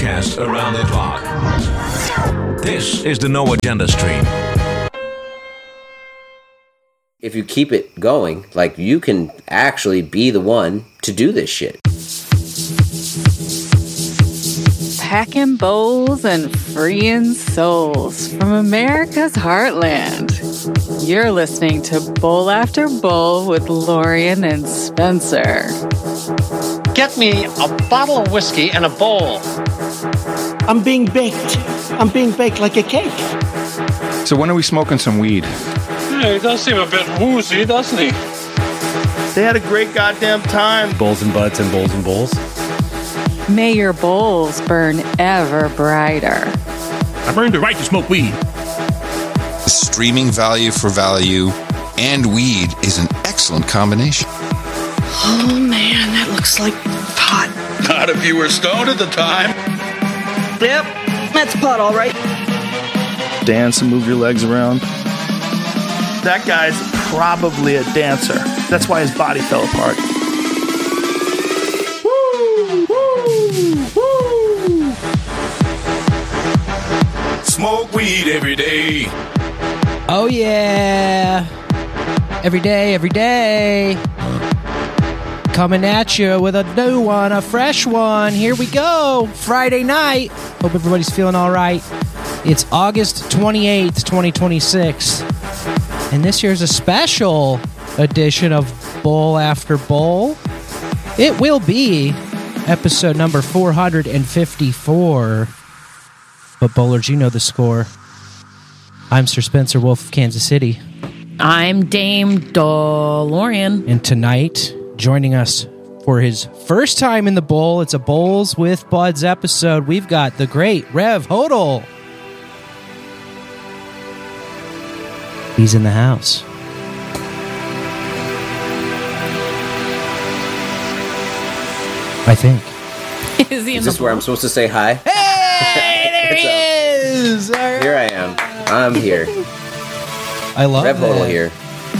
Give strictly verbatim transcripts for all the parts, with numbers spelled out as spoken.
broadcast around the clock. This is the No Agenda Stream. If you keep it going, like, you can actually be the one to do this shit. Packing bowls and freeing souls from America's heartland. You're listening to Bowl After Bowl with Lorian and Spencer. Get me a bottle of whiskey and a bowl. I'm being baked. I'm being baked like a cake. So when are we smoking some weed? Yeah, he does seem a bit woozy, doesn't he? They had a great goddamn time. Bowls and butts and bowls and bowls. May your bowls burn ever brighter. I've earned the right to smoke weed. Streaming value for value and weed is an excellent combination. Oh man, that looks like pot. Not if you were stoned at the time. Yep, that's pot, all right. Dance and move your legs around. That guy's probably a dancer. That's why his body fell apart. Woo, woo, woo. Smoke weed every day. Oh yeah. Every day, every day. Coming at you with a new one, a fresh one. Here we go. Friday night. Hope everybody's feeling all right. It's August twenty-eighth, twenty twenty-six. And this year's a special edition of Bowl After Bowl. It will be episode number four hundred fifty-four. But bowlers, you know the score. I'm Sir Spencer Wolf of Kansas City. I'm Dame DeLorean. And tonight, joining us for his first time in the bowl, it's a Bowls with Buds episode. We've got the great Rev Hodel. He's in the house. I think. Is he in Is this the where I'm supposed to say hi? Hey, there he is! Right. Here I am. I'm here. I love Rev that. Hodel here.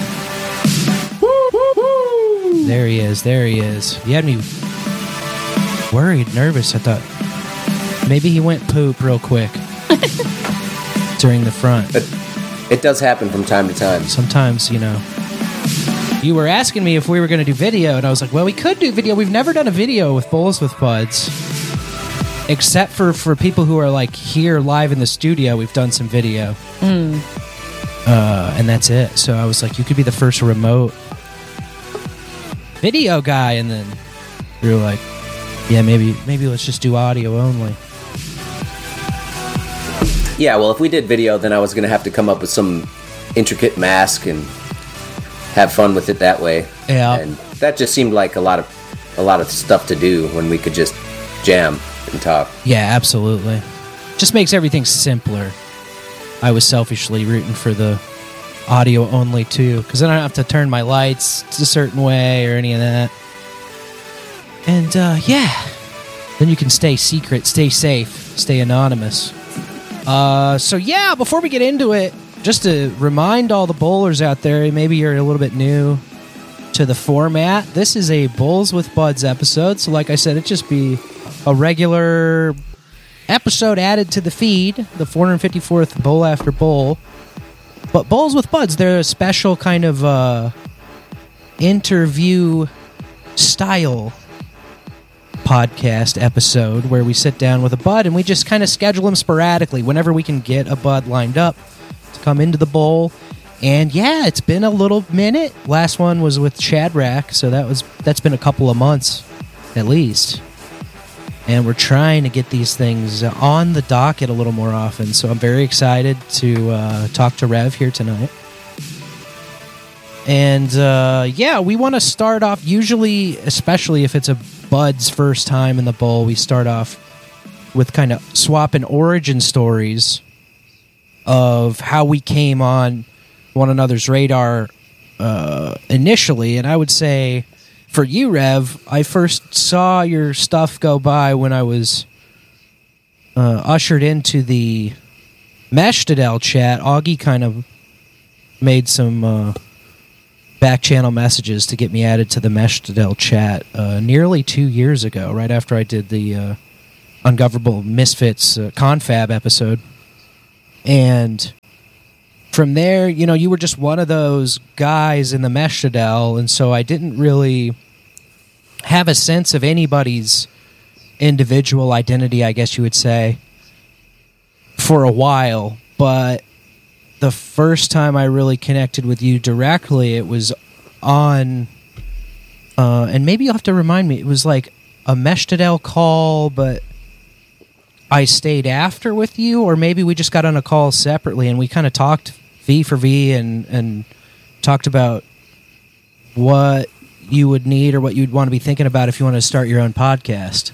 There he is. There he is. You had me worried, nervous. I thought maybe he went poop real quick during the front. But it does happen from time to time. Sometimes, you know. You were asking me if we were going to do video, and I was like, well, we could do video. We've never done a video with Bowls with Buds. Except for, for people who are, like, here live in the studio, we've done some video. Mm. Uh, and that's it. So I was like, you could be the first remote video guy. And then you were like, yeah, maybe maybe let's just do audio only. Yeah, well, if we did video, then I was going to have to come up with some intricate mask and have fun with it that way. Yeah. And that just seemed like a lot of a lot of stuff to do when we could just jam and talk. Yeah, absolutely. Just makes everything simpler. I was selfishly rooting for the audio only too, because then I don't have to turn my lights a certain way or any of that. And uh, yeah, then you can stay secret, stay safe, stay anonymous. Uh, so yeah, before we get into it, just to remind all the bowlers out there, maybe you're a little bit new to the format. This is a Bowls with Buds episode, so like I said, it'd just be a regular episode added to the feed, the four hundred fifty-fourth Bowl After Bowl. But Bowls with Buds, they're a special kind of uh, interview style podcast episode where we sit down with a bud and we just kind of schedule them sporadically whenever we can get a bud lined up to come into the bowl. And yeah, it's been a little minute. Last one was with Shadrach, so that was that's been a couple of months at least. And we're trying to get these things on the docket a little more often. So I'm very excited to uh, talk to Rev here tonight. And uh, yeah, we want to start off, usually, especially if it's a Bud's first time in the bowl, we start off with kind of swapping origin stories of how we came on one another's radar uh, initially. And I would say, for you, Rev, I first saw your stuff go by when I was uh, ushered into the Meshtadel chat. Augie kind of made some uh, back channel messages to get me added to the Meshtadel chat uh, nearly two years ago, right after I did the uh, Ungovernable Misfits uh, confab episode. And from there, you know, you were just one of those guys in the Meshtadel, and so I didn't really have a sense of anybody's individual identity, I guess you would say, for a while. But the first time I really connected with you directly, it was on, uh, and maybe you'll have to remind me, it was like a Meshtadel call, but I stayed after with you, or maybe we just got on a call separately and we kind of talked V for V and, and talked about what you would need or what you'd want to be thinking about if you want to start your own podcast.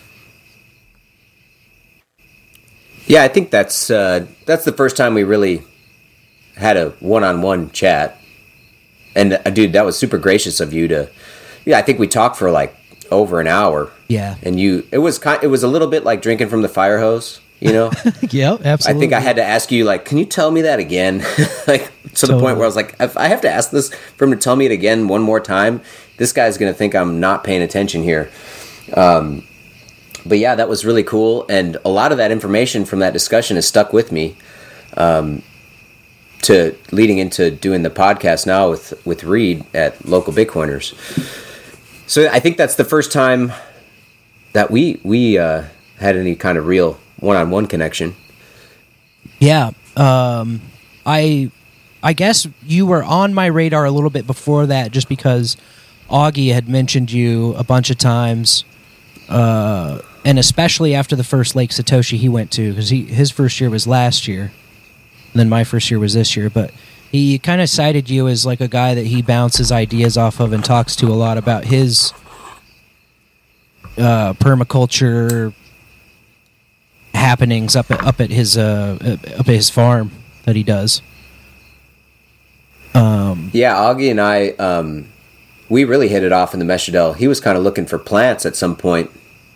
Yeah, I think that's uh, that's the first time we really had a one-on-one chat. And, uh, dude, that was super gracious of you to... Yeah, I think we talked for, like, over an hour. Yeah. And you... It was kind, it was a little bit like drinking from the fire hose, you know? Yeah, absolutely. I think I had to ask you, like, can you tell me that again? Like, to totally. The point where I was like, if I have to ask this for him to tell me it again one more time, this guy's going to think I'm not paying attention here. Um... But yeah, that was really cool, and a lot of that information from that discussion has stuck with me, um, to leading into doing the podcast now with with Reed at Local Bitcoiners. So I think that's the first time that we we uh, had any kind of real one-on-one connection. Yeah, um, I I guess you were on my radar a little bit before that, just because Augie had mentioned you a bunch of times. Uh, and especially after the first Lake Satoshi he went to, because he his first year was last year, and then my first year was this year. But he kind of cited you as like a guy that he bounces ideas off of and talks to a lot about his uh, permaculture happenings up at, up at his uh, up at his farm that he does. Um, yeah, Augie and I, um, we really hit it off in the Meshtadel. He was kind of looking for plants at some point.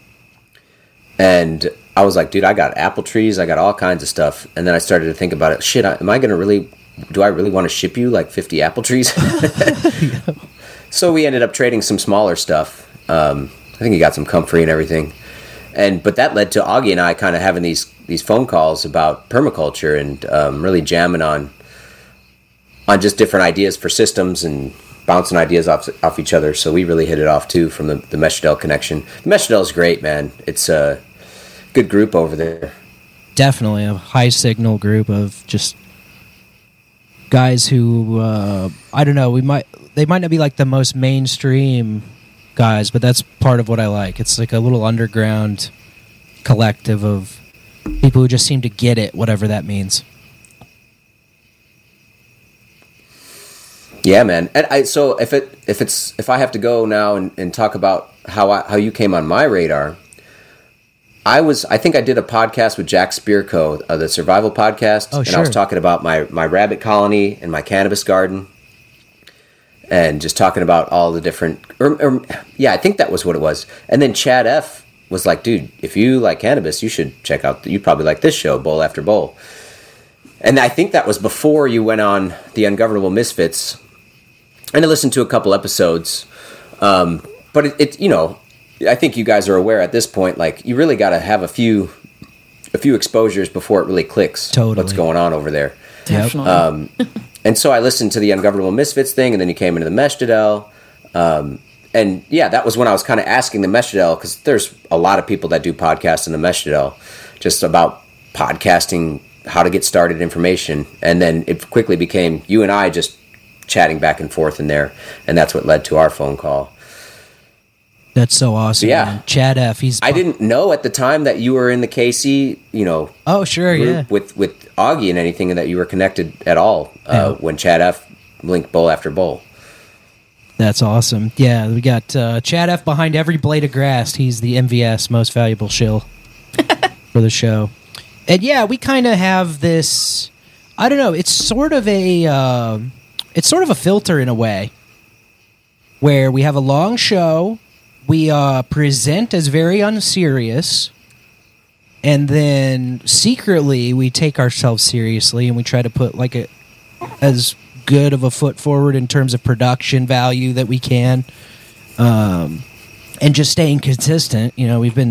And I was like, dude, I got apple trees, I got all kinds of stuff. And then I started to think about it. Shit, am I going to really, do I really want to ship you like fifty apple trees? Yeah. So we ended up trading some smaller stuff. Um, I think he got some comfrey and everything. And but that led to Augie and I kind of having these these phone calls about permaculture and um, really jamming on on just different ideas for systems and bouncing ideas off off each other. So we really hit it off too from the, the Meshtadel connection. The Meshtadel is great, man. It's a good group over there. Definitely a high signal group of just guys who uh, I don't know. We might they might not be like the most mainstream guys, but that's part of what I like. It's like a little underground collective of people who just seem to get it, whatever that means. Yeah, man. And I, so if it if it's if I have to go now and, and talk about how I, how you came on my radar, I was I think I did a podcast with Jack Spirko, uh, the Survival Podcast, oh, and sure. I was talking about my my rabbit colony and my cannabis garden, and just talking about all the different. Or, or, yeah, I think that was what it was. And then Chad F was like, "Dude, if you like cannabis, you should check out. You probably like this show, Bowl After Bowl." And I think that was before you went on the Ungovernable Misfits. And I listened to a couple episodes, um, but it, it, you know, I think you guys are aware at this point, like, you really got to have a few, a few exposures before it really clicks totally. What's going on over there. Definitely. Um, and so I listened to the Ungovernable Misfits thing, and then you came into the Meshtadel. Um, and yeah, that was when I was kind of asking the Meshtadel, because there's a lot of people that do podcasts in the Meshtadel, just about podcasting, how to get started information. And then it quickly became you and I just chatting back and forth in there, and that's what led to our phone call. That's so awesome. Yeah, man. Chad F. He's. I didn't know at the time that you were in the K C, you know. Oh sure, yeah. With with Augie and anything, and that you were connected at all uh, yeah. when Chad F. linked Bowl After Bowl. That's awesome. Yeah, we got uh, Chad F. behind every blade of grass. He's the M V S most valuable shill for the show, and yeah, we kind of have this. I don't know. It's sort of a. Uh, It's sort of a filter in a way, where we have a long show, we uh, present as very unserious, and then secretly we take ourselves seriously and we try to put like a as good of a foot forward in terms of production value that we can, um, and just staying consistent. You know, we've been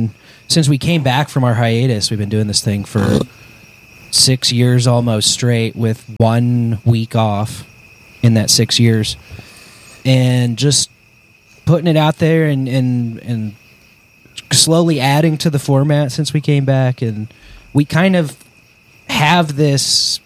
since we came back from our hiatus, we've been doing this thing for six years almost straight with one week off in that six years. And just putting it out there and, and, and slowly adding to the format since we came back. And we kind of have this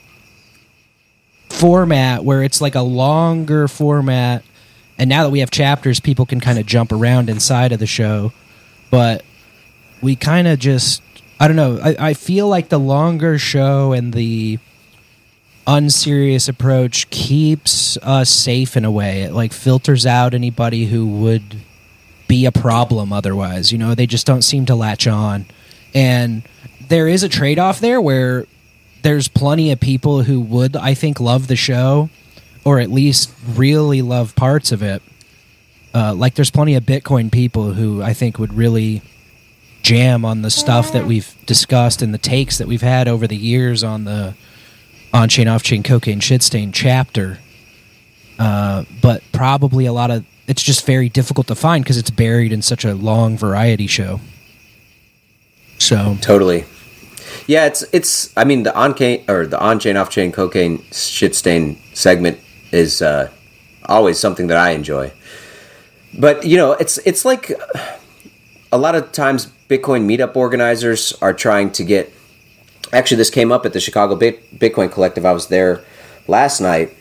format where it's like a longer format. And now that we have chapters, people can kind of jump around inside of the show. But we kind of just, I don't know, I, I feel like the longer show and the unserious approach keeps us safe in a way. It like filters out anybody who would be a problem otherwise. You know, they just don't seem to latch on. And there is a trade-off there where there's plenty of people who would, I think, love the show, or at least really love parts of it. Uh, like there's plenty of Bitcoin people who I think would really jam on the stuff that we've discussed and the takes that we've had over the years on the on-chain, off-chain, cocaine, shitstain chapter. Uh, but probably a lot of, it's just very difficult to find because it's buried in such a long variety show. So totally. Yeah, it's, it's, I mean, the on-chain, or the on-chain, off-chain, cocaine, shitstain segment is uh, always something that I enjoy. But, you know, it's it's like a lot of times Bitcoin meetup organizers are trying to get, actually this came up at the Chicago Bitcoin Collective. I was there last night,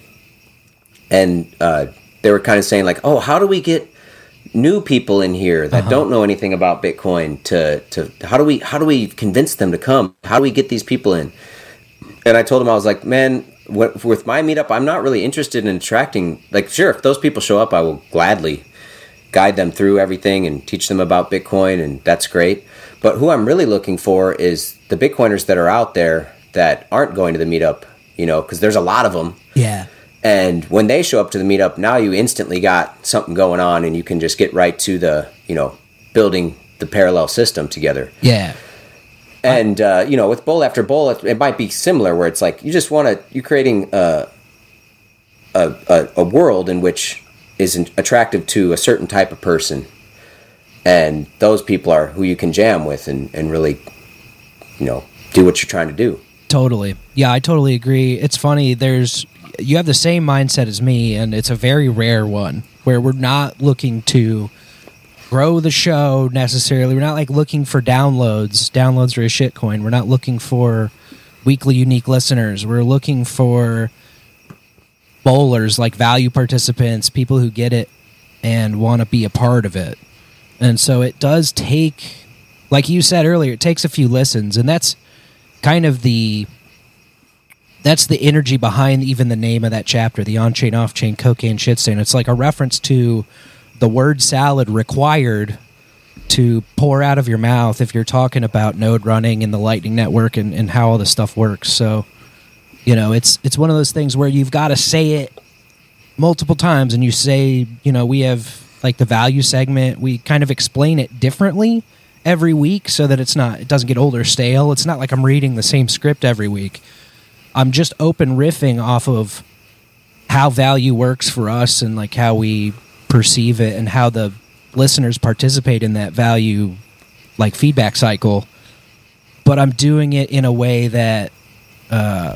and uh, they were kind of saying like, oh, how do we get new people in here that uh-huh. don't know anything about Bitcoin to, to, how do we, how do we convince them to come? How do we get these people in? And I told them, I was like, man, what, with my meetup, I'm not really interested in attracting, like, sure, if those people show up, I will gladly guide them through everything and teach them about Bitcoin, and that's great. But who I'm really looking for is the Bitcoiners that are out there that aren't going to the meetup, you know, because there's a lot of them. Yeah. And when they show up to the meetup, now you instantly got something going on, and you can just get right to the, you know, building the parallel system together. Yeah. And, uh, you know, with Bowl After Bowl, it, it might be similar, where it's like you just want to, you're creating a, a, a, a world in which is attractive to a certain type of person. And those people are who you can jam with and, and really, you know, do what you're trying to do. Totally. Yeah, I totally agree. It's funny, there's, you have the same mindset as me, and it's a very rare one, where we're not looking to grow the show necessarily. We're not like looking for downloads. Downloads are a shitcoin. We're not looking for weekly unique listeners. We're looking for bowlers, like value participants, people who get it and want to be a part of it. And so it does take, like you said earlier, it takes a few listens, and that's kind of the, that's the energy behind even the name of that chapter, the on-chain, off-chain, cocaine, shitstain. It's like a reference to the word salad required to pour out of your mouth if you're talking about node running and the Lightning Network and, and how all this stuff works. So, you know, it's it's one of those things where you've got to say it multiple times, and you say, you know, we have like the value segment. We kind of explain it differently every week so that it's not, it doesn't get old or stale. It's not like I'm reading the same script every week. I'm just open riffing off of how value works for us and like how we perceive it and how the listeners participate in that value like feedback cycle. But I'm doing it in a way that uh,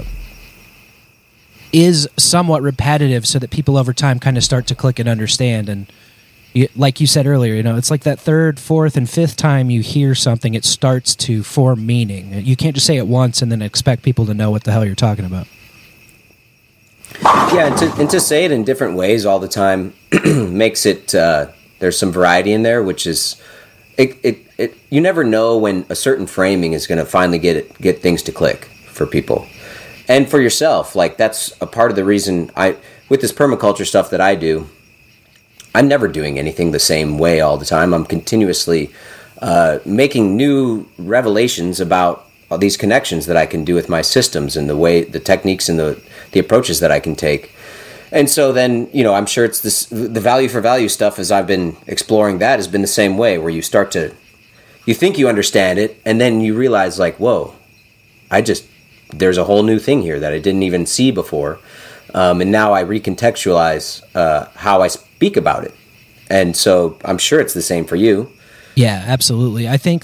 is somewhat repetitive so that people over time kind of start to click and understand. And you, like you said earlier, you know, it's like that third, fourth, and fifth time you hear something, it starts to form meaning. You can't just say it once and then expect people to know what the hell you're talking about. Yeah, and to, and to say it in different ways all the time makes it, uh, there's some variety in there, which is, it, it, it you never know when a certain framing is going to finally get it, get things to click for people. And for yourself, like that's a part of the reason I, with this permaculture stuff that I do, I'm never doing anything the same way all the time. I'm continuously uh, making new revelations about all these connections that I can do with my systems and the way, the techniques and the, the approaches that I can take. And so then, you know, I'm sure it's this, the value for value stuff as I've been exploring that has been the same way, where you start to, you think you understand it, and then you realize like, whoa, I just, there's a whole new thing here that I didn't even see before. Um, and now I recontextualize uh, how I speak about it. And so I'm sure it's the same for you. Yeah, absolutely. I think that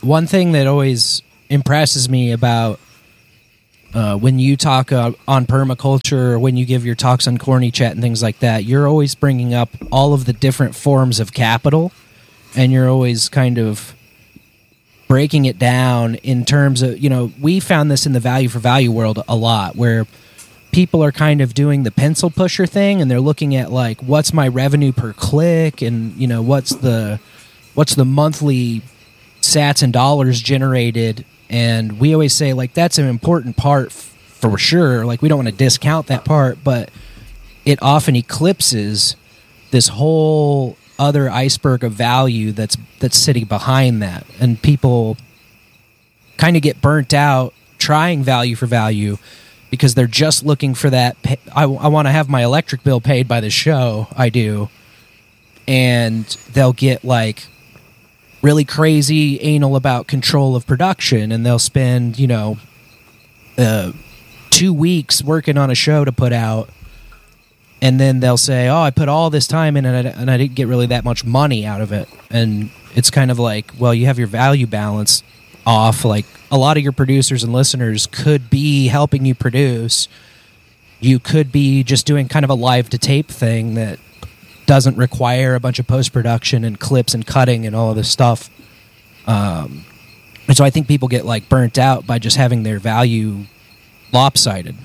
one thing that always impresses me about uh, when you talk uh, on permaculture or when you give your talks on Corny Chat and things like that, you're always bringing up all of the different forms of capital, and you're always kind of breaking it down in terms of, you know, we found this in the value for value world a lot, where people are kind of doing the pencil pusher thing, and they're looking at like, what's my revenue per click, and you know, what's the what's the monthly sats and dollars generated. And we always say like that's an important part f- for sure, like we don't want to discount that part, but it often eclipses this whole other iceberg of value that's that's sitting behind that, and people kind of get burnt out trying value for value because they're just looking for that pay- I, I want to have my electric bill paid by the show. I do. And they'll get like really crazy anal about control of production, and they'll spend, you know, uh, two weeks working on a show to put out, and then they'll say, oh, I put all this time in and I, and I didn't get really that much money out of it. And it's kind of like, well, you have your value balance off. Like a lot of your producers and listeners could be helping you produce. You could be just doing kind of a live to tape thing that doesn't require a bunch of post-production and clips and cutting and all of this stuff. Um, and so I think people get like burnt out by just having their value lopsided.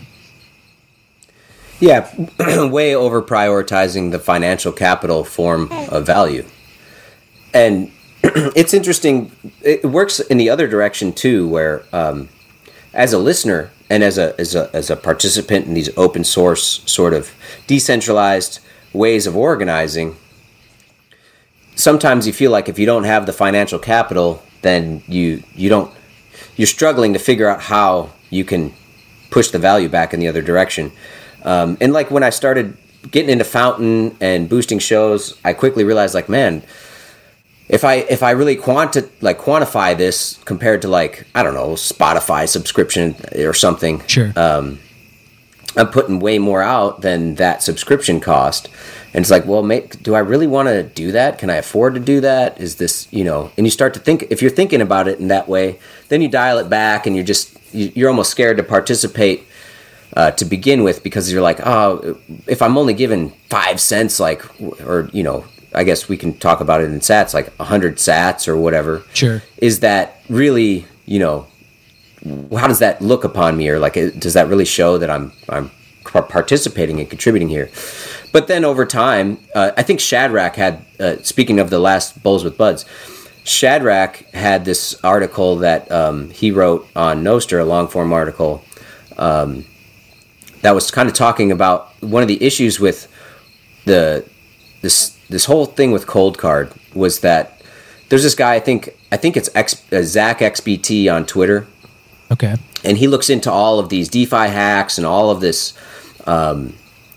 Yeah, way over prioritizing the financial capital form of value. And it's interesting, it works in the other direction too, where um, as a listener and as a, as a as a participant in these open source sort of decentralized ways of organizing, sometimes you feel like if you don't have the financial capital, then you you don't you're struggling to figure out how you can push the value back in the other direction. Um, and like when I started getting into Fountain and boosting shows, I quickly realized like, man, if I if I really quanti- like quantify this compared to like, I don't know, Spotify subscription or something, sure. Um, I'm putting way more out than that subscription cost. And it's like, well, make, do I really want to do that? Can I afford to do that? Is this, you know, and you start to think, if you're thinking about it in that way, then you dial it back and you're just, you're almost scared to participate uh, to begin with, because you're like, oh, if I'm only given five cents, like, or, you know, I guess we can talk about it in sats, like a hundred sats or whatever. Sure. Is that really, you know, how does that look upon me, or like, does that really show that I'm I'm participating and contributing here? But then over time, uh, I think Shadrach had, uh, speaking of the last Bowls with Buds, Shadrach had this article that um, he wrote on Nostr, a long form article um, that was kind of talking about one of the issues with the this this whole thing with Cold Card was that there's this guy, I think I think it's X, uh, Zach X B T on Twitter. Okay. And he looks into all of these DeFi hacks and all of this um,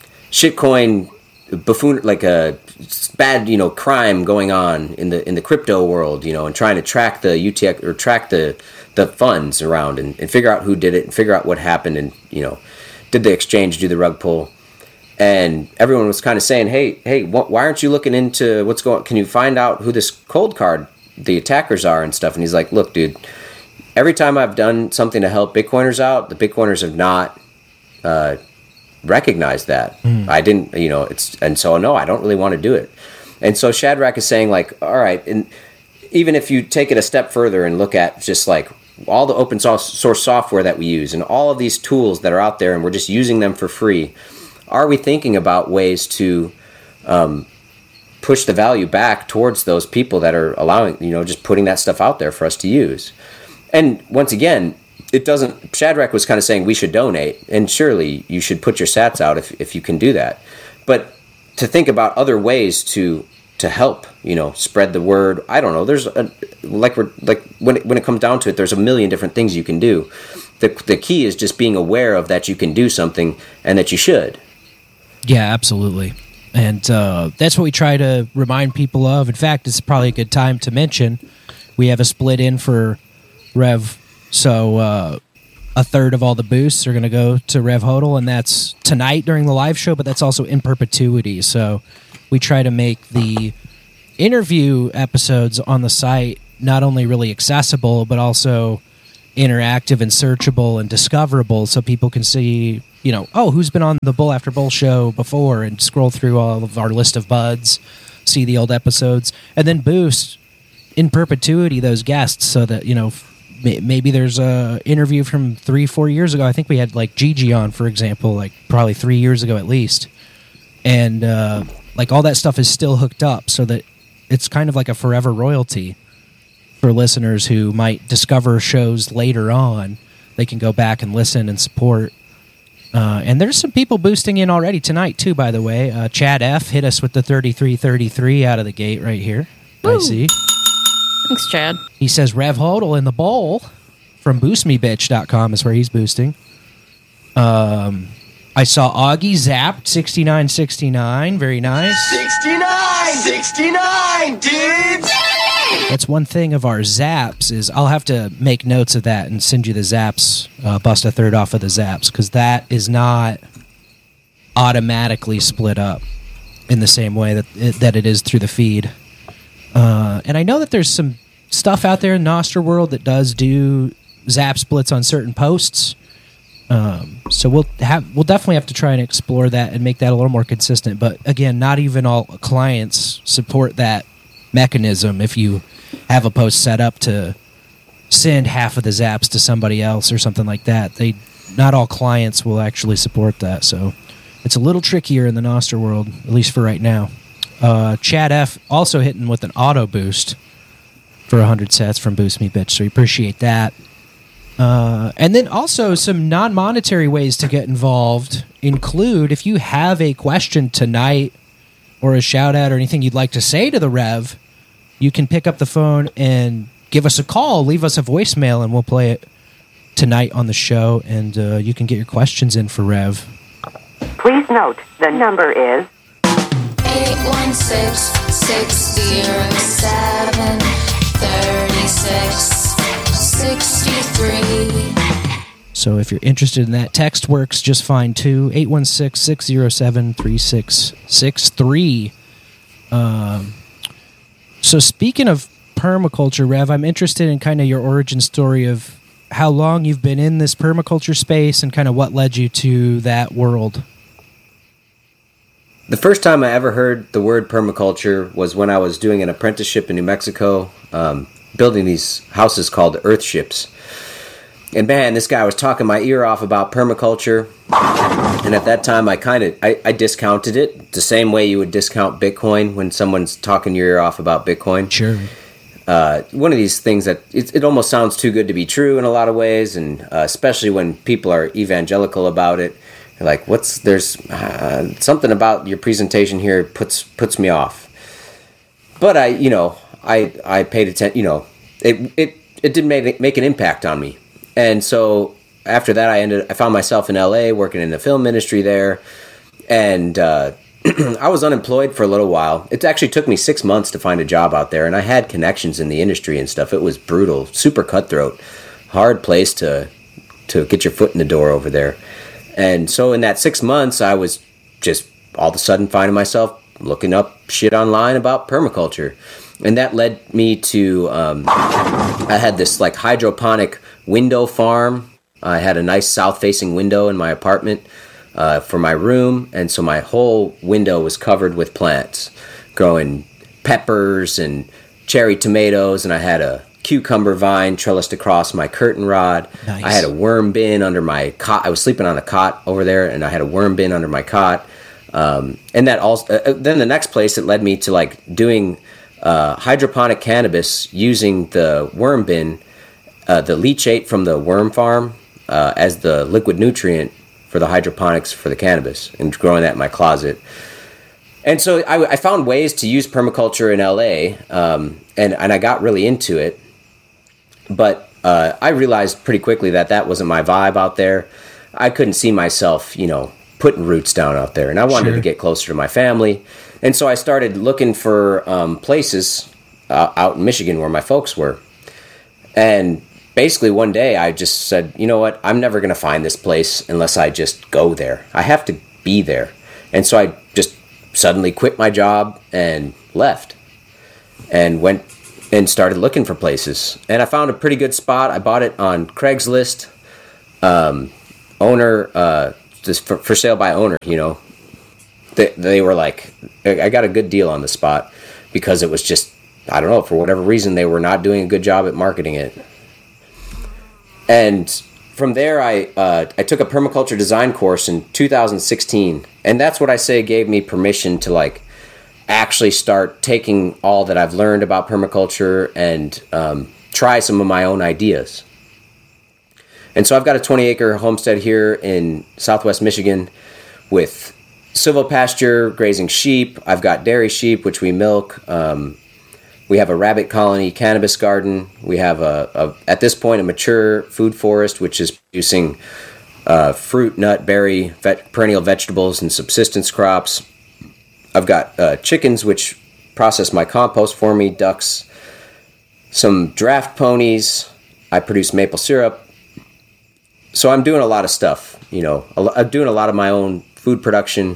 shitcoin buffoon, like a bad, you know, crime going on in the in the crypto world, you know, and trying to track the U T X or track the the funds around and, and figure out who did it and figure out what happened and, you know, did the exchange do the rug pull? And everyone was kind of saying, hey, hey, wh- why aren't you looking into what's going on? Can you find out who this Cold Card, the attackers are and stuff? And he's like, look, dude, every time I've done something to help Bitcoiners out, the Bitcoiners have not uh, recognized that. Mm. I didn't, you know, it's, and so, no, I don't really want to do it. And so Shadrach is saying like, all right, and even if you take it a step further and look at just like all the open source software that we use and all of these tools that are out there and we're just using them for free, are we thinking about ways to um, push the value back towards those people that are allowing, you know, just putting that stuff out there for us to use? And once again, it doesn't, Shadrach was kind of saying we should donate, and surely you should put your sats out if, if you can do that. But to think about other ways to to help, you know, spread the word, I don't know, there's a, like we're like when it, when it comes down to it, there's a million different things you can do. The the key is just being aware of that you can do something and that you should. Yeah, absolutely. And uh, that's what we try to remind people of. In fact, it's probably a good time to mention we have a split in for Rev, so uh, a third of all the boosts are going to go to Rev Hodl, and that's tonight during the live show, but that's also in perpetuity. So we try to make the interview episodes on the site not only really accessible, but also interactive and searchable and discoverable, so people can see, you know, oh, who's been on the Bull After Bull show before, and scroll through all of our list of buds, see the old episodes, and then boost in perpetuity those guests so that, you know, maybe there's a interview from three, four years ago. I think we had like Gigi on, for example, like probably three years ago at least. And uh, like all that stuff is still hooked up so that it's kind of like a forever royalty for listeners who might discover shows later on. They can go back and listen and support. Uh, and there's some people boosting in already tonight too, by the way. Uh, Chad F. hit us with the thirty-three thirty-three out of the gate right here. Woo. I see. Thanks, Chad. He says Rev Hodel in the bowl from boost me bitch dot com is where he's boosting. Um, I saw Augie zapped sixty-nine sixty-nine. Very nice. sixty-nine sixty-nine, dudes! That's one thing of our zaps is I'll have to make notes of that and send you the zaps, uh, bust a third off of the zaps, because that is not automatically split up in the same way that it, that it is through the feed. Uh, and I know that there's some stuff out there in Nostr world that does do zap splits on certain posts. Um, so we'll have we'll definitely have to try and explore that and make that a little more consistent. But again, not even all clients support that mechanism. If you have a post set up to send half of the zaps to somebody else or something like that, they not all clients will actually support that. So it's a little trickier in the Nostr world, at least for right now. Uh, Chad F. also hitting with an auto boost for one hundred sets from Boost Me Bitch, so we appreciate that. Uh, and then also some non-monetary ways to get involved include, if you have a question tonight or a shout-out or anything you'd like to say to the Rev, you can pick up the phone and give us a call, leave us a voicemail, and we'll play it tonight on the show, and uh, you can get your questions in for Rev. Please note, the number is eight one six, six zero seven, three six six three. So if you're interested in that, text works just fine too. eight one six, six zero seven, three six six three. Um, so speaking of permaculture, Rev, I'm interested in kind of your origin story of how long you've been in this permaculture space and kind of what led you to that world. The first time I ever heard the word permaculture was when I was doing an apprenticeship in New Mexico, um, building these houses called earth ships. And man, this guy was talking my ear off about permaculture. And at that time, I kind of I, I discounted it the same way you would discount Bitcoin when someone's talking your ear off about Bitcoin. Sure. Uh, one of these things that it, it almost sounds too good to be true in a lot of ways, and uh, especially when people are evangelical about it. You're like, what's there's uh, something about your presentation here puts puts me off. But I, you know, I I paid attention. You know, it it it did make make an impact on me. And so after that, I ended. I found myself in L A working in the film industry there, and uh, I was unemployed for a little while. It actually took me six months to find a job out there, and I had connections in the industry and stuff. It was brutal, super cutthroat, hard place to to get your foot in the door over there. And so in that six months, I was just all of a sudden finding myself looking up shit online about permaculture. And that led me to, um, I had this like hydroponic window farm. I had a nice south-facing window in my apartment uh, for my room. And so my whole window was covered with plants, growing peppers and cherry tomatoes. And I had a cucumber vine trellised across my curtain rod. Nice. I had a worm bin under my cot. I was sleeping on a cot over there, and I had a worm bin under my cot. Um, and that also, uh, then the next place it led me to like doing uh, hydroponic cannabis using the worm bin, uh, the leachate from the worm farm uh, as the liquid nutrient for the hydroponics for the cannabis, and growing that in my closet. And so I, I found ways to use permaculture in L A, um, and, and I got really into it. But uh, I realized pretty quickly that that wasn't my vibe out there. I couldn't see myself, you know, putting roots down out there. And I wanted sure. to get closer to my family. And so I started looking for um, places uh, out in Michigan where my folks were. And basically one day I just said, you know what, I'm never going to find this place unless I just go there. I have to be there. And so I just suddenly quit my job and left. And went and started looking for places. And I found a pretty good spot. I bought it on Craigslist. Um, owner, uh, just for, for sale by owner, you know. They, they were like, I got a good deal on the spot because it was just, I don't know, for whatever reason, they were not doing a good job at marketing it. And from there, I uh, I took a permaculture design course in two thousand sixteen. And that's what I say gave me permission to, like, actually start taking all that I've learned about permaculture and um, try some of my own ideas. And so I've got a twenty acre homestead here in southwest Michigan with silvopasture, grazing sheep. I've got dairy sheep, which we milk. Um, we have a rabbit colony cannabis garden. We have, a, a at this point, a mature food forest, which is producing uh, fruit, nut, berry, vet, perennial vegetables, and subsistence crops. I've got uh, chickens, which process my compost for me, ducks, some draft ponies. I produce maple syrup. So I'm doing a lot of stuff, you know. I'm doing a lot of my own food production.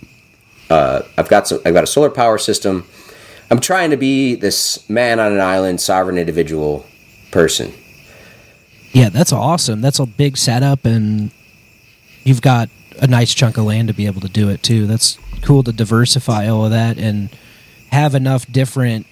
Uh, I've got some, I've got a solar power system. I'm trying to be this man on an island, sovereign individual person. Yeah, that's awesome. That's a big setup, and you've got a nice chunk of land to be able to do it too. That's cool to diversify all of that and have enough different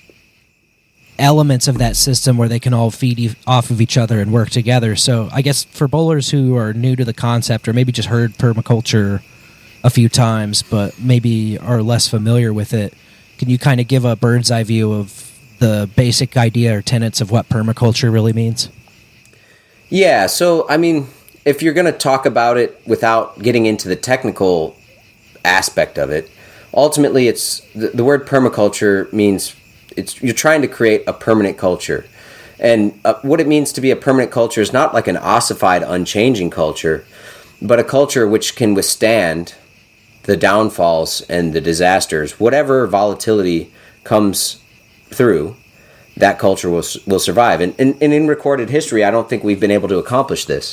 elements of that system where they can all feed e- off of each other and work together. So I guess for bowlers who are new to the concept or maybe just heard permaculture a few times but maybe are less familiar with it, can you kind of give a bird's eye view of the basic idea or tenets of what permaculture really means? Yeah, so I mean, if you're going to talk about it without getting into the technical aspect of it, ultimately it's the, the word permaculture means it's you're trying to create a permanent culture. And uh, what it means to be a permanent culture is not like an ossified, unchanging culture, but a culture which can withstand the downfalls and the disasters. Whatever volatility comes through, that culture will will survive. And, and, and in recorded history, I don't think we've been able to accomplish this.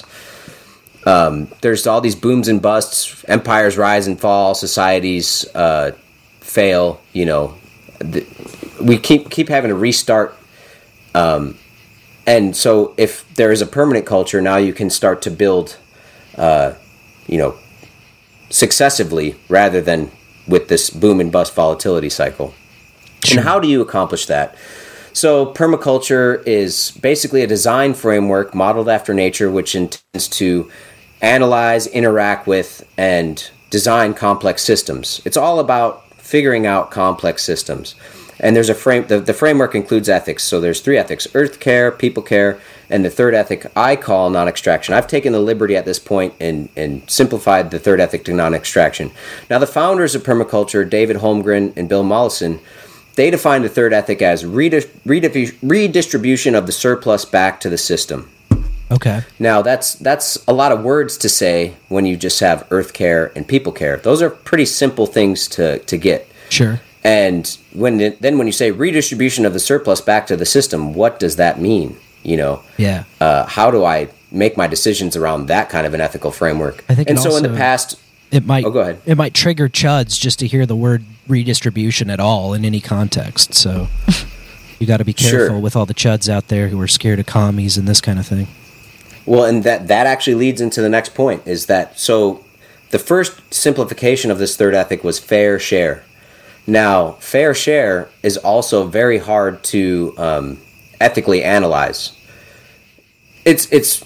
Um, there's all these booms and busts, empires rise and fall, societies uh, fail, you know. The, we keep keep having to restart. Um, and so if there is a permanent culture, now you can start to build, uh, you know, successively rather than with this boom and bust volatility cycle. Sure. And how do you accomplish that? So permaculture is basically a design framework modeled after nature, which intends to analyze, interact with, and design complex systems. It's all about figuring out complex systems. And there's a frame, the, the framework includes ethics. So there's three ethics: earth care, people care, and the third ethic I call non-extraction. I've taken the liberty at this point and, and simplified the third ethic to non-extraction. Now, the founders of permaculture, David Holmgren and Bill Mollison, they defined the third ethic as redis- redif- redistribution of the surplus back to the system. Okay. Now, that's that's a lot of words to say when you just have earth care and people care. Those are pretty simple things to, to get. Sure. And when it, then when you say redistribution of the surplus back to the system, what does that mean? You know? Yeah. Uh, how do I make my decisions around that kind of an ethical framework? I think and it so also, in the past... It might, oh, go ahead. It might trigger chuds just to hear the word redistribution at all in any context. So you got to be careful Sure. with all the chuds out there who are scared of commies and this kind of thing. Well, and that, that actually leads into the next point, is that, so the first simplification of this third ethic was fair share. Now, fair share is also very hard to um, ethically analyze. It's, it's,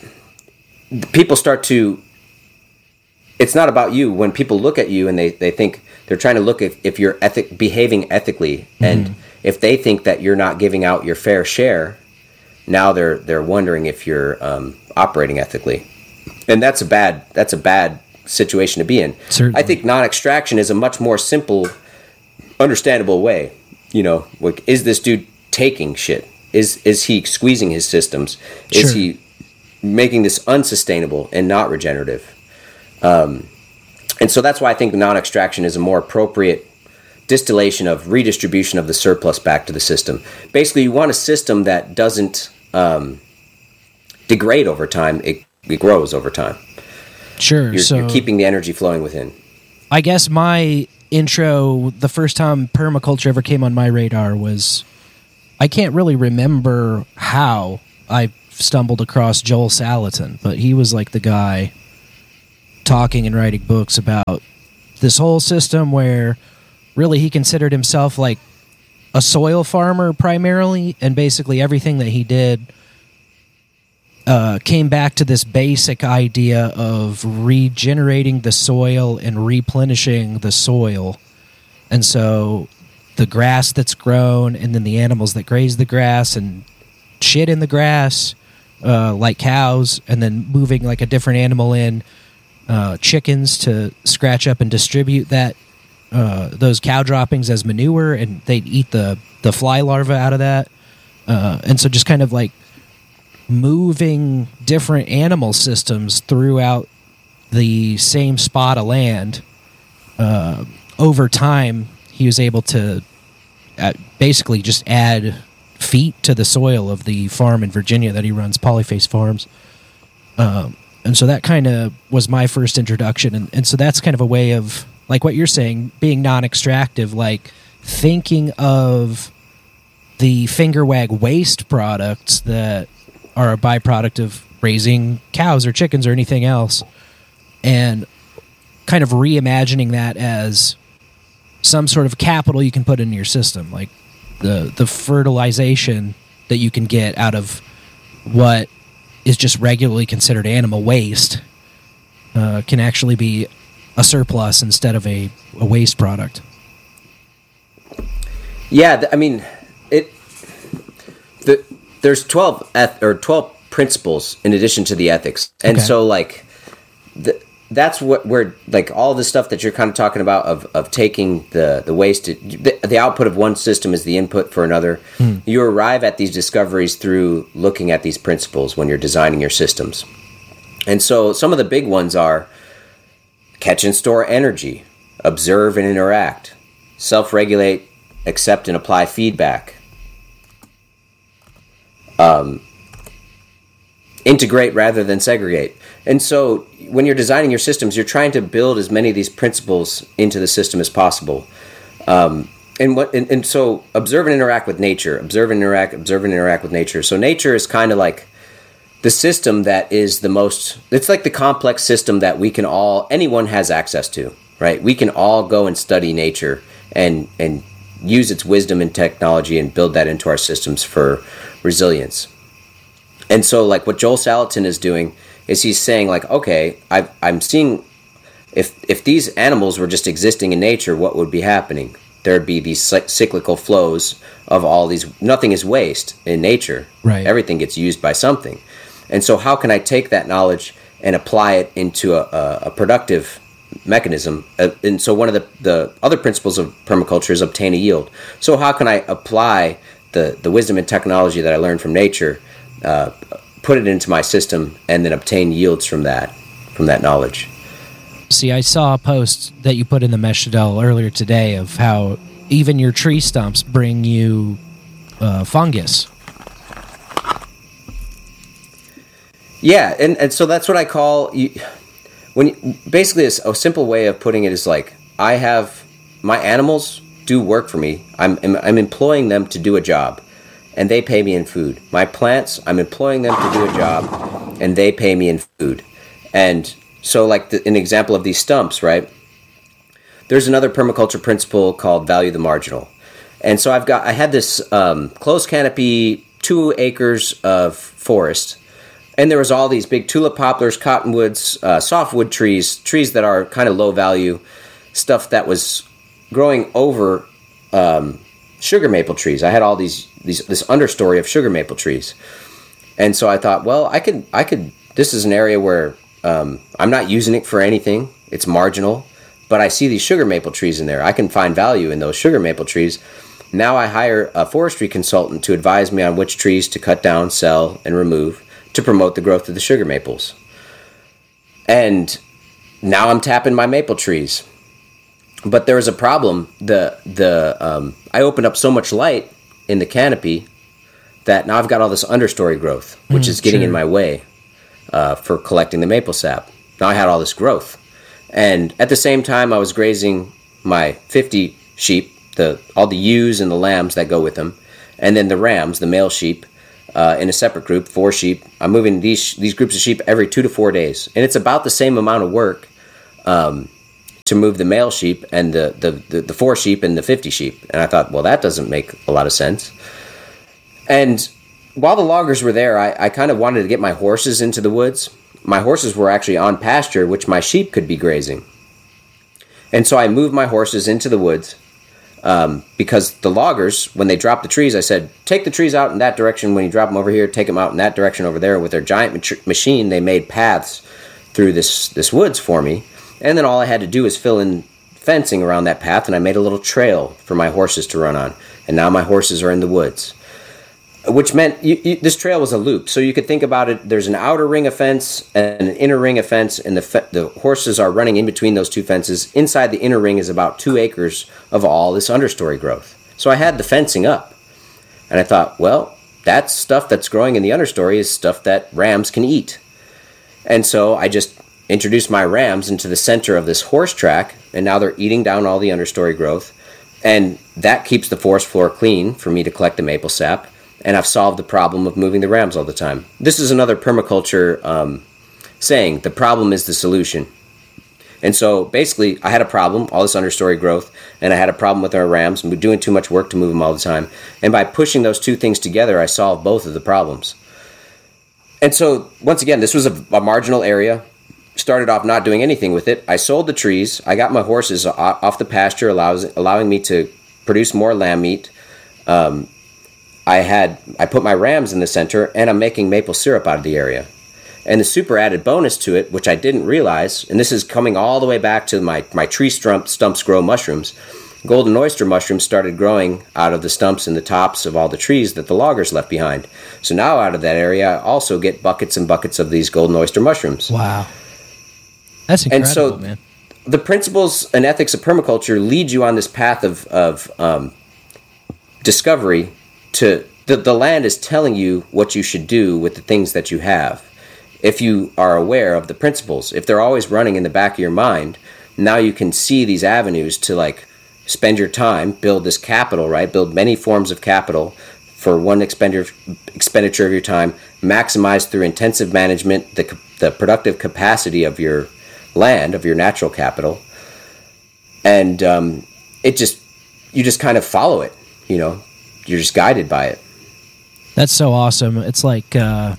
people start to, it's not about you. When people look at you and they, they think, they're trying to look if, if you're ethic, behaving ethically, mm-hmm. and if they think that you're not giving out your fair share, now they're they're wondering if you're um, operating ethically, and that's a bad that's a bad situation to be in. Certainly. I think non-extraction is a much more simple, understandable way. You know, like, is this dude taking shit? Is is he squeezing his systems? Is Sure. he making this unsustainable and not regenerative? Um, and so that's why I think non-extraction is a more appropriate distillation of redistribution of the surplus back to the system. Basically, you want a system that doesn't um, degrade over time. It, it grows over time. Sure. You're, so you're keeping the energy flowing within. I guess my intro, the first time permaculture ever came on my radar was I can't really remember how I stumbled across Joel Salatin, but he was like the guy talking and writing books about this whole system where really he considered himself like a soil farmer primarily, and basically everything that he did uh, came back to this basic idea of regenerating the soil and replenishing the soil. And so the grass that's grown, and then the animals that graze the grass and shit in the grass, uh, like cows, and then moving like a different animal in, uh, chickens to scratch up and distribute that uh, those cow droppings as manure, and they'd eat the, the fly larvae out of that. Uh, and so just kind of like moving different animal systems throughout the same spot of land. Uh, over time, he was able to uh, basically just add feet to the soil of the farm in Virginia that he runs, Polyface Farms. Um, and so that kind of was my first introduction. And, and so that's kind of a way of, like what you're saying, being non-extractive, like thinking of the finger wag waste products that are a byproduct of raising cows or chickens or anything else, and kind of reimagining that as some sort of capital you can put in your system, like the the fertilization that you can get out of what is just regularly considered animal waste uh, can actually be a surplus instead of a, a waste product. Yeah, I mean, it. The there's twelve eth- or twelve principles in addition to the ethics, and Okay. so like, the, that's what where like all the stuff that you're kind of talking about of, of taking the the waste, to, the, the output of one system is the input for another. Hmm. You arrive at these discoveries through looking at these principles when you're designing your systems, and so some of the big ones are catch and store energy, observe and interact, self-regulate, accept and apply feedback, um, integrate rather than segregate. And so when you're designing your systems, you're trying to build as many of these principles into the system as possible. Um, and what and, and so observe and interact with nature, observe and interact, observe and interact with nature. So nature is kind of like the system that is the most, it's like the complex system that we can all, anyone has access to, right? We can all go and study nature and and use its wisdom and technology and build that into our systems for resilience. And so like what Joel Salatin is doing is he's saying like, okay, I've, I'm seeing if if these animals were just existing in nature, what would be happening? There'd be these cyclical flows of all these, nothing is waste in nature. Right. Everything gets used by something. And so how can I take that knowledge and apply it into a, a, a productive mechanism? Uh, and so one of the, the other principles of permaculture is obtain a yield. So how can I apply the, the wisdom and technology that I learned from nature, uh, put it into my system, and then obtain yields from that, from that knowledge? See, I saw a post that you put in the Meshadel earlier today of how even your tree stumps bring you uh, fungus. Yeah, and, and so that's what I call you, when you, basically a, a simple way of putting it is like, I have my animals do work for me. I'm I'm employing them to do a job, and they pay me in food. My plants, I'm employing them to do a job, and they pay me in food. And so, like the, an example of these stumps, right? There's another permaculture principle called value the marginal, and so I've got I had this um, closed canopy, two acres of forest. And there was all these big tulip poplars, cottonwoods, uh, softwood trees, trees that are kind of low value, stuff that was growing over um, sugar maple trees. I had all these, these this understory of sugar maple trees, and so I thought, well, I could I could. This is an area where um, I'm not using it for anything. It's marginal, but I see these sugar maple trees in there. I can find value in those sugar maple trees. Now I hire a forestry consultant to advise me on which trees to cut down, sell, and remove to promote the growth of the sugar maples. And now I'm tapping my maple trees. But there was a problem. The the um, I opened up so much light in the canopy that now I've got all this understory growth, which Mm, is getting sure. in my way uh, for collecting the maple sap. Now I had all this growth. And at the same time, I was grazing my fifty sheep, the all the ewes and the lambs that go with them. and then the rams, the male sheep, uh, in a separate group, four sheep. I'm moving these these groups of sheep every two to four days, and it's about the same amount of work um, to move the male sheep and the, the, the, the four sheep and the fifty sheep. And I thought, well, that doesn't make a lot of sense. And while the loggers were there, I, I kind of wanted to get my horses into the woods. My horses were actually on pasture, which my sheep could be grazing. And so I moved my horses into the woods um, because the loggers, when they dropped the trees, I said, take the trees out in that direction. When you drop them over here, take them out in that direction over there. With their giant mat- machine, they made paths through this, this woods for me. And then all I had to do was fill in fencing around that path, and I made a little trail for my horses to run on. And now my horses are in the woods. Which meant you, you, this trail was a loop. So you could think about it, there's an outer ring of fence and an inner ring of fence, and the fe- the horses are running in between those two fences. Inside the inner ring is about two acres of all this understory growth. So I had the fencing up. And I thought, well, that stuff that's growing in the understory is stuff that rams can eat. And so I just introduced my rams into the center of this horse track, and now they're eating down all the understory growth. And that keeps the forest floor clean for me to collect the maple sap. And I've solved the problem of moving the rams all the time. This is another permaculture um, saying, the problem is the solution. And so basically, I had a problem, all this understory growth, and I had a problem with our rams, and we're doing too much work to move them all the time. And by pushing those two things together, I solved both of the problems. And so, once again, this was a, a marginal area. Started off not doing anything with it. I sold the trees. I got my horses off the pasture, allows, allowing me to produce more lamb meat. Um, I had I put my rams in the center, and I'm making maple syrup out of the area. And the super added bonus to it, which I didn't realize, and this is coming all the way back to my, my tree stump, stumps grow mushrooms. Golden oyster mushrooms started growing out of the stumps and the tops of all the trees that the loggers left behind. So now out of that area, I also get buckets and buckets of these golden oyster mushrooms. Wow. That's incredible, and so man. The principles and ethics of permaculture lead you on this path of, of um, discovery. To the, the land is telling you what you should do with the things that you have. If you are aware of the principles, if they're always running in the back of your mind, now you can see these avenues to like spend your time, build this capital, right? Build many forms of capital for one expenditure expenditure of your time, maximize through intensive management the the productive capacity of your land, of your natural capital, and um, it just you just kind of follow it, you know. You're just guided by it. That's so awesome. It's like, uh,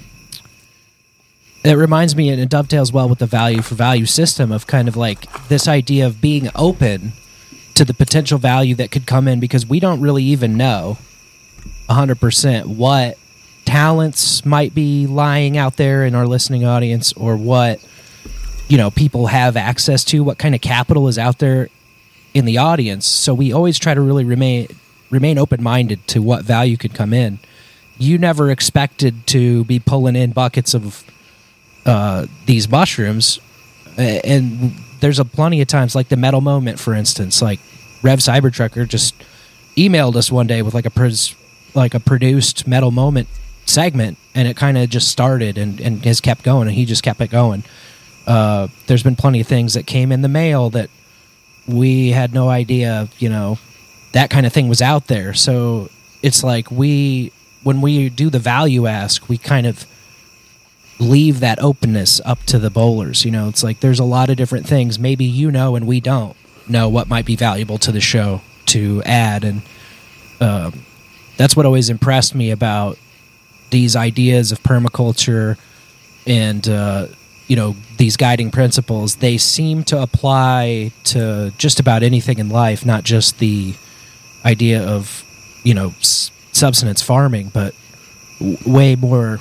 it reminds me, and it dovetails well with the value for value system of kind of like this idea of being open to the potential value that could come in, because we don't really even know one hundred percent what talents might be lying out there in our listening audience, or what, you know, people have access to, what kind of capital is out there in the audience. So we always try to really remain remain open-minded to what value could come in. You never expected to be pulling in buckets of uh, these mushrooms, and there's a plenty of times, like the Metal Moment, for instance, like Rev Cybertrucker just emailed us one day with like a pres- like a produced Metal Moment segment, and it kind of just started and, and has kept going, and he just kept it going. Uh, there's been plenty of things that came in the mail that we had no idea, you know, that kind of thing was out there. So it's like we, when we do the value ask, we kind of leave that openness up to the bowlers. You know, it's like there's a lot of different things. Maybe you know and we don't know what might be valuable to the show to add. And um, that's what always impressed me about these ideas of permaculture and, uh, you know, these guiding principles. They seem to apply to just about anything in life, not just the idea of, you know, s- subsistence farming, but w- way more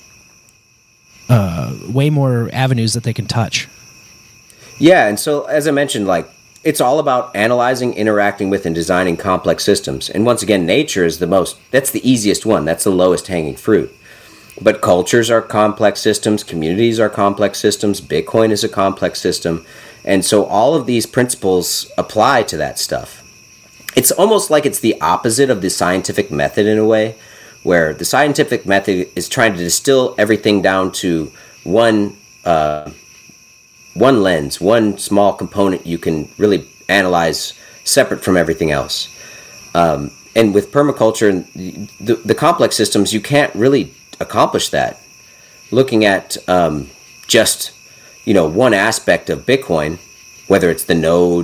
uh, way more avenues that they can touch. Yeah, and so as I mentioned, like, it's all about analyzing, interacting with, and designing complex systems. And once again, nature is the most, that's the easiest one. That's the lowest hanging fruit. But cultures are complex systems, communities are complex systems, Bitcoin is a complex system. And so all of these principles apply to that stuff. It's almost like it's the opposite of the scientific method in a way, where the scientific method is trying to distill everything down to one uh, one lens, one small component you can really analyze separate from everything else. Um, and with permaculture and the, the complex systems, you can't really accomplish that. Looking at um, just, you know, one aspect of Bitcoin, whether it's the node